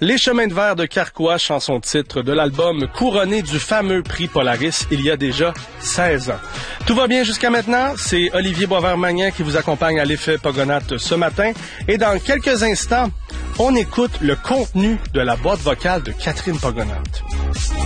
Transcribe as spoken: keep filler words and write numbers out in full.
Les chemins de verre de Carquois, chanson titre de l'album couronné du fameux prix Polaris il y a déjà seize ans. Tout va bien jusqu'à maintenant, c'est Olivier Boisvert-Magnin qui vous accompagne à l'effet Pogonates ce matin. Et dans quelques instants, on écoute le contenu de la boîte vocale de Catherine Pogonates.